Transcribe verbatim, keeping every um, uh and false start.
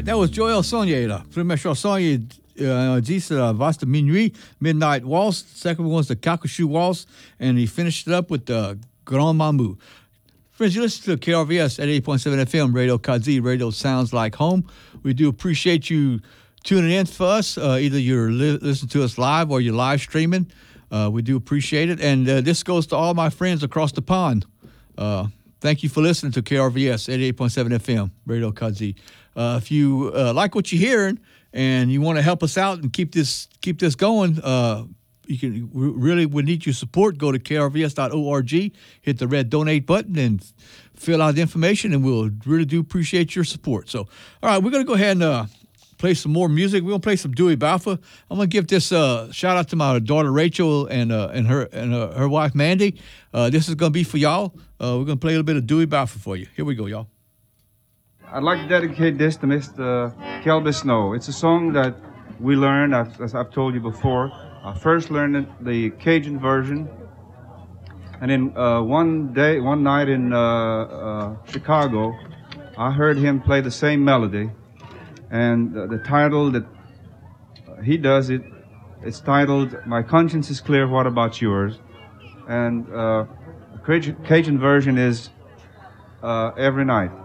right, that was Joël Saunier. Là. Premier chanson, uh, dit uh, Vaste Minuit, Midnight Waltz. Second one was the Kakashu Waltz, and he finished it up with the Grand Mamou. Friends, you listen to K R V S at eighty point seven F M, Radio Kazi. Radio sounds like home. We do appreciate you tuning in for us. Uh, either you're li- listening to us live or you're live streaming. Uh, we do appreciate it. And uh, this goes to all my friends across the pond. Uh, thank you for listening to K R V S eighty-eight point seven F M, Radio Kazi. Uh, if you uh, like what you're hearing and you want to help us out and keep this keep this going, uh, you can we really would need your support. Go to K R V S dot org, hit the red donate button, and fill out the information, and we'll really do appreciate your support. So, all right, we're going to go ahead and uh, play some more music. We're going to play some Dewey Balfour. I'm going to give this uh, shout out to my daughter Rachel and uh, and her and uh, her wife Mandy. Uh, this is going to be for y'all. Uh, we're going to play a little bit of Dewey Balfour for you. Here we go, y'all. I'd like to dedicate this to Mister Kelby Snow. It's a song that we learned, as, as I've told you before. I first learned it, the Cajun version, and then uh, one day, one night in uh, uh, Chicago, I heard him play the same melody, and uh, the title that he does it, it's titled "My Conscience Is Clear, What About Yours?" And uh, the Cajun version is uh, "Every Night."